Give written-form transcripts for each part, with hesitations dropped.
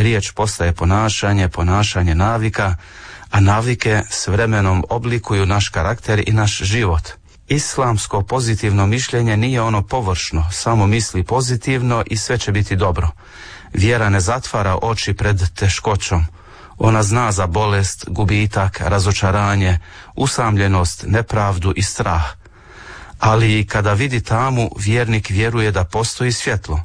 Riječ postaje ponašanje, ponašanje navika, a navike s vremenom oblikuju naš karakter i naš život. Islamsko pozitivno mišljenje nije ono površno, samo misli pozitivno i sve će biti dobro. Vjera ne zatvara oči pred teškoćom. Ona zna za bolest, gubitak, razočaranje, usamljenost, nepravdu i strah. Ali i kada vidi tamu, vjernik vjeruje da postoji svjetlo.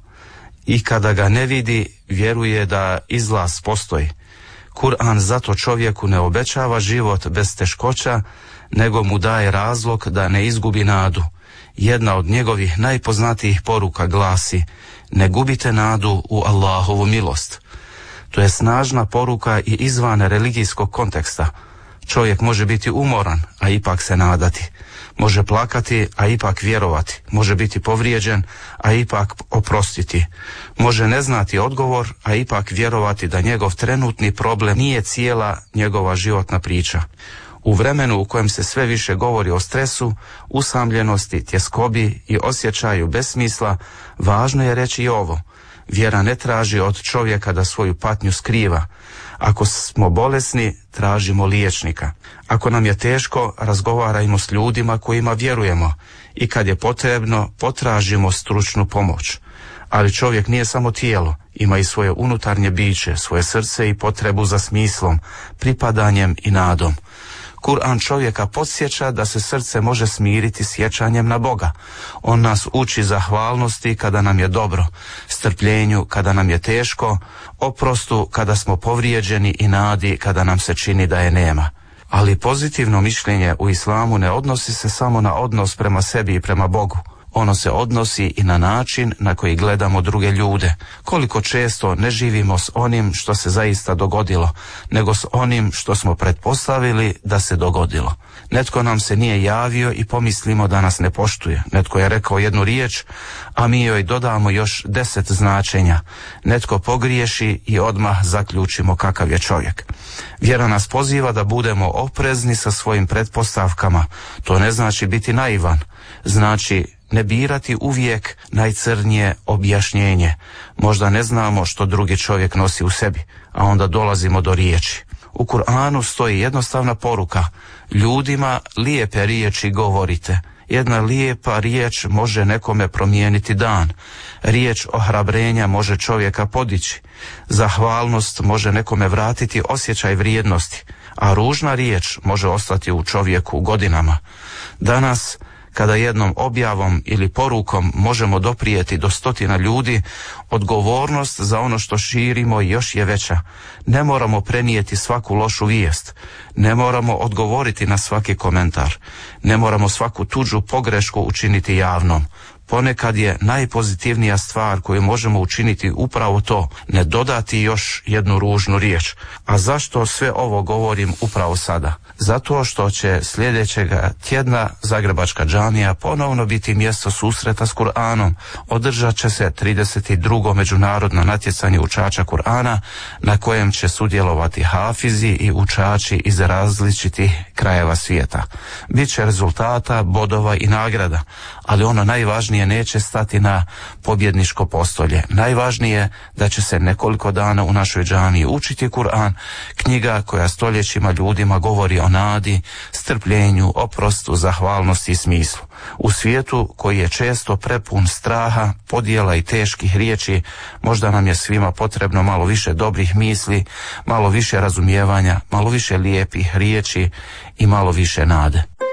I kada ga ne vidi, vjeruje da izlaz postoji. Kur'an zato čovjeku ne obećava život bez teškoća, nego mu daje razlog da ne izgubi nadu. Jedna od njegovih najpoznatijih poruka glasi: ne gubite nadu u Allahovu milost. To je snažna poruka i izvan religijskog konteksta. Čovjek može biti umoran, a ipak se nadati. Može plakati, a ipak vjerovati. Može biti povrijeđen, a ipak oprostiti. Može ne znati odgovor, a ipak vjerovati da njegov trenutni problem nije cijela njegova životna priča. U vremenu u kojem se sve više govori o stresu, usamljenosti, tjeskobi i osjećaju besmisla, važno je reći i ovo: vjera ne traži od čovjeka da svoju patnju skriva. Ako smo bolesni, tražimo liječnika. Ako nam je teško, razgovarajmo s ljudima kojima vjerujemo i kad je potrebno, potražimo stručnu pomoć. Ali čovjek nije samo tijelo, ima i svoje unutarnje biće, svoje srce i potrebu za smislom, pripadanjem i nadom. Kur'an čovjeka podsjeća da se srce može smiriti sjećanjem na Boga. On nas uči zahvalnosti kada nam je dobro, strpljenju kada nam je teško, oprostu kada smo povrijeđeni i nadi kada nam se čini da je nema. Ali pozitivno mišljenje u islamu ne odnosi se samo na odnos prema sebi i prema Bogu. Ono se odnosi i na način na koji gledamo druge ljude. Koliko često ne živimo s onim što se zaista dogodilo, nego s onim što smo pretpostavili da se dogodilo. Netko nam se nije javio i pomislimo da nas ne poštuje. Netko je rekao jednu riječ, a mi joj dodamo još 10 značenja. Netko pogriješi i odmah zaključimo kakav je čovjek. Vjera nas poziva da budemo oprezni sa svojim pretpostavkama. To ne znači biti naivan. Znači ne birati uvijek najcrnije objašnjenje. Možda ne znamo što drugi čovjek nosi u sebi, a onda dolazimo do riječi. U Kur'anu stoji jednostavna poruka: ljudima lijepe riječi govorite. Jedna lijepa riječ može nekome promijeniti dan. Riječ ohrabrenja može čovjeka podići. Zahvalnost može nekome vratiti osjećaj vrijednosti, a ružna riječ može ostati u čovjeku godinama. Danas, kada jednom objavom ili porukom možemo doprijeti do 100 ljudi, odgovornost za ono što širimo još je veća. Ne moramo prenijeti svaku lošu vijest, ne moramo odgovoriti na svaki komentar, ne moramo svaku tuđu pogrešku učiniti javnom. Ponekad je najpozitivnija stvar koju možemo učiniti upravo to, ne dodati još jednu ružnu riječ. A zašto sve ovo govorim upravo sada? Zato što će sljedećeg tjedna Zagrebačka džamija ponovno biti mjesto susreta s Kur'anom. Održat će se 32. međunarodno natjecanje učača Kur'ana, na kojem će sudjelovati hafizi i učači iz različitih krajeva svijeta. Biće rezultata, bodova i nagrada, ali ono najvažnije neće stati na pobjedničko postolje. Najvažnije da će se nekoliko dana u našoj džamiji učiti Kur'an, knjiga koja stoljećima ljudima govori o nadi, strpljenju, oprostu, zahvalnosti i smislu. U svijetu koji je često prepun straha, podjela i teških riječi, možda nam je svima potrebno malo više dobrih misli, malo više razumijevanja, malo više lijepih riječi i malo više nade.